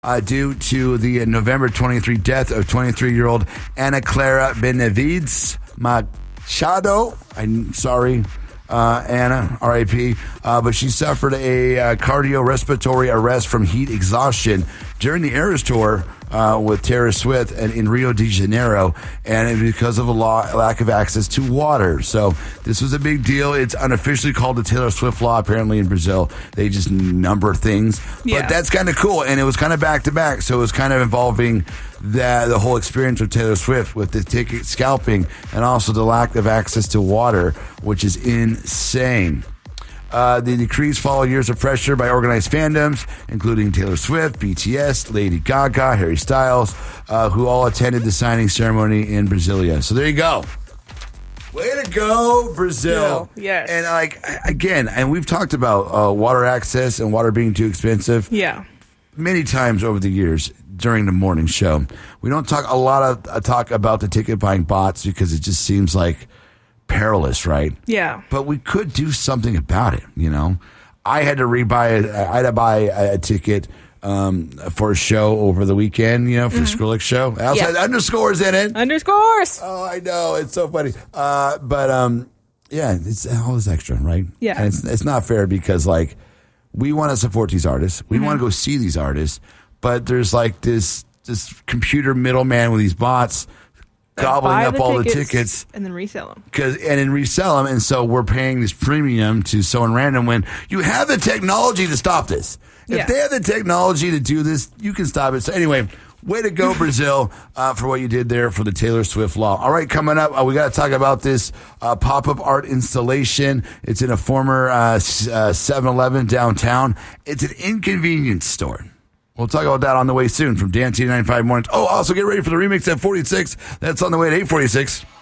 due to the November 23 death of 23-year-old Ana Clara Benavides Machado. I'm sorry, Anna, R.I.P., but she suffered a cardiorespiratory arrest from heat exhaustion during the Eras Tour with Taylor Swift and in Rio de Janeiro, and because of a lack of access to water. So this was a big deal. It's unofficially called the Taylor Swift Law, apparently in Brazil. They just number things. Yeah. But that's kind of cool, and it was kind of back-to-back, so it was kind of involving the whole experience with Taylor Swift with the ticket scalping and also the lack of access to water, which is insane. The decrees follow years of pressure by organized fandoms, including Taylor Swift, BTS, Lady Gaga, Harry Styles, who all attended the signing ceremony in Brasilia. So there you go. Way to go, Brazil. Yes. And again, and we've talked about water access and water being too expensive. Yeah. Many times over the years during the morning show. We don't talk a lot of talk about the ticket buying bots because it just seems like perilous, right? Yeah. But we could do something about it, you know. I had to buy a ticket for a show over the weekend, you know, for the Skrillex show. I also had underscores in it. Underscores. Oh, I know. It's so funny. Yeah, it's all this extra, right? Yeah. And it's not fair because, like, we want to support these artists. We want to go see these artists. But there's, like, this computer middleman with these bots gobbling up all the tickets and then resell them. And resell them, and so we're paying this premium to someone random when you have the technology to stop this. If they have the technology to do this, you can stop it. So anyway, way to go, Brazil, for what you did there for the Taylor Swift Law. All right, coming up, we got to talk about this pop-up art installation. It's in a former 7-Eleven downtown. It's an inconvenience store. We'll talk about that on the way soon from Dan T95 Mornings. Oh, also get ready for the remix at 46. That's on the way at 8:46.